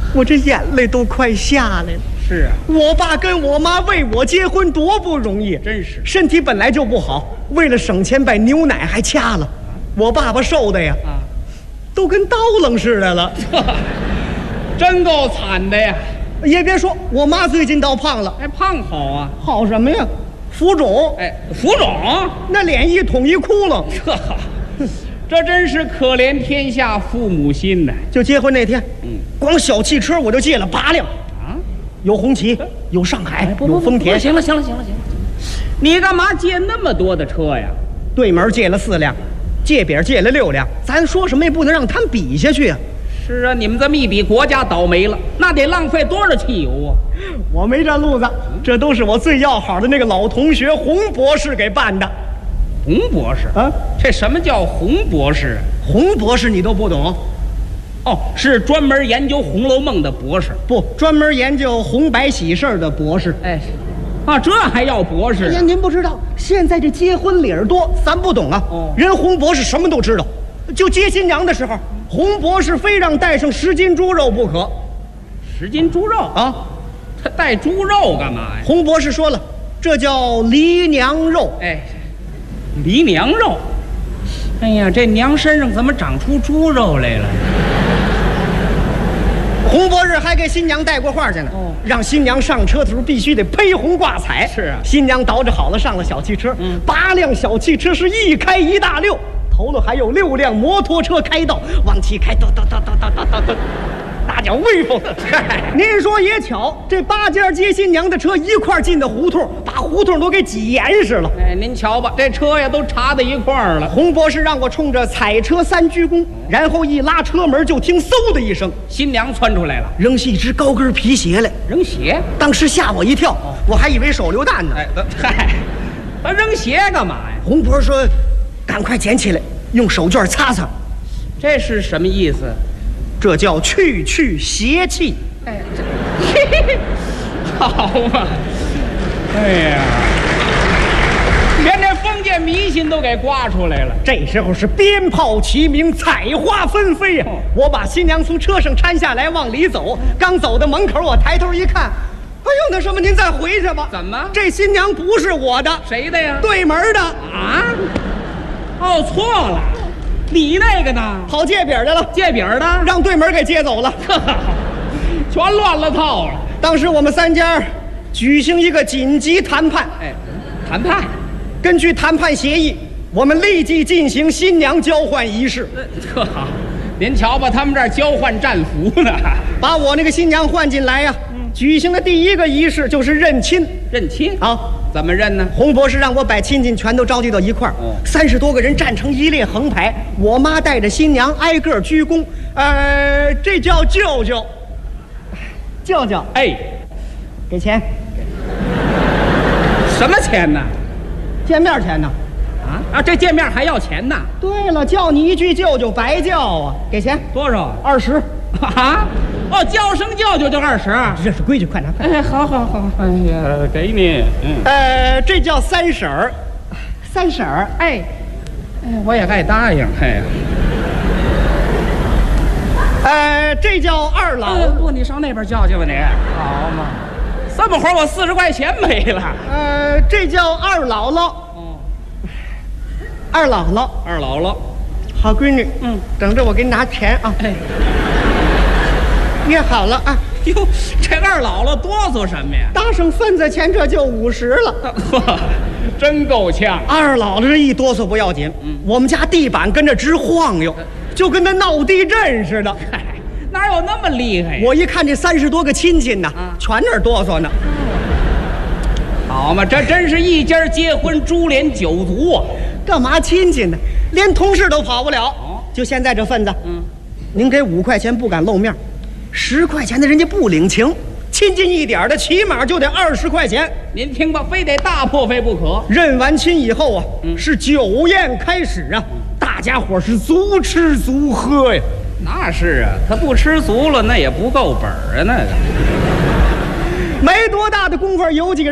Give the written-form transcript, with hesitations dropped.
我这眼泪都快下来了。 是啊， 我爸跟我妈为我结婚多不容易， 真是身体本来就不好，为了省钱把牛奶还掐了。我爸爸瘦的呀，都跟刀楞似的了， 真够惨的呀！ 也别说，我妈最近倒胖了。 哎，胖好啊， 好什么呀？浮肿。 哎，浮肿， 那脸一捅一窟窿。 这真是可怜天下父母心呐！ 就结婚那天，光小汽车我就借了8辆啊， 有红旗，有上海，有丰田。 行了，你干嘛借那么多的车呀？ 对门借了4辆，借饼借了6辆，咱说什么也不能让他们比下去啊。 是啊，你们这么一比，国家倒霉了，那得浪费多少汽油啊！ 我没这路子，这都是我最要好的那个老同学洪博士给办的。 洪博士啊，这什么叫洪博士？ 洪博士你都不懂？ 哦，是专门研究《红楼梦》的博士， 不，专门研究红白喜事的博士。 哎，啊，这还要博士？ 哎呀，您不知道，现在这结婚礼儿多，咱不懂啊。人洪博士什么都知道，就接新娘的时候，洪博士非让带上10斤猪肉不可。 10斤猪肉啊？他带猪肉干嘛呀？ 洪博士说了，这叫离娘肉。 哎，离娘肉。哎呀，这娘身上怎么长出猪肉来了？ 洪博士还给新娘带过话去呢，让新娘上车的时候必须得披红挂彩。 是啊， 新娘捯饬好了，上了小汽车，8辆小汽车是一开一大溜，头了还有6辆摩托车开道，往起开，咚，大脚威风。您说也巧，这8家接新娘的车一块进的胡同，把胡同都给挤严实了。 哎，您瞧吧，这车呀都插在一块儿了。 洪博士让我冲着踩车3鞠躬，然后一拉车门，就听嗖的一声， 新娘窜出来了， 扔下一只高跟皮鞋来。 扔鞋？ 当时吓我一跳，我还以为手榴弹呢。 哎，嗨，他扔鞋干嘛呀？ 洪博士说：“赶快捡起来，用手绢擦擦。” 这是什么意思？ 这叫去邪气。 哎，好嘛！哎呀，连这封建迷信都给刮出来了。 这时候是鞭炮齐鸣，彩花纷飞呀！我把新娘从车上搀下来，往里走。刚走到门口，我抬头一看，哎呦，那什么，您再回去吧。 怎么？ 这新娘不是我的， 谁的呀？ 对门的。 啊？哦，错了。你那个呢？ 跑借饼的了， 借饼的让对门给接走了， 全乱了套了。 当时我们3家举行一个紧急谈判。 哎，谈判。 根据谈判协议，我们立即进行新娘交换仪式。 这好，您瞧吧，他们这儿交换战服呢。 把我那个新娘换进来呀。举行的第一个仪式就是认亲。 认亲啊？ 怎么认呢？ 洪博士让我把亲戚全都召集到一块儿，30多个人站成一列横排，我妈带着新娘挨个鞠躬。这叫舅舅。舅舅， 哎， 给钱。 什么钱呢？ 见面钱呢。 啊，这见面还要钱呢？ 对了，叫你一句舅舅白叫啊，给钱多少 ？20。 啊？哦，叫声舅舅就20， 这是规矩，快拿快。 哎，好，哎呀，给你。 这叫3婶儿。3婶儿，哎， 我也该答应。 这叫2老。 不，你上那边叫去吧你。好嘛，这么会儿我40块钱没了。 这叫2姥姥。2姥姥。 2姥姥， 好闺女，等着我给你拿钱啊。 哎， 约好了啊。 哟，这2姥姥哆嗦什么呀？ 搭上份子钱，这就50了。 真够呛。 2姥姥这一哆嗦不要紧，我们家地板跟着直晃悠，就跟那闹地震似的。 哪有那么厉害呀？ 我一看这30多个亲戚呢，全那儿哆嗦呢。 好嘛，这真是一家结婚株连9族啊！ 干嘛亲戚呢？连同事都跑不了。就现在这份子，您给5块钱不敢露面，10块钱的人家不领情，亲近一点的起码就得20块钱。 您听吧，非得大破费不可。 认完亲以后啊，是酒宴开始啊，大家伙是足吃足喝呀。 那是啊，他不吃足了，那也不够本啊，那个。 没多大的功夫，有几个人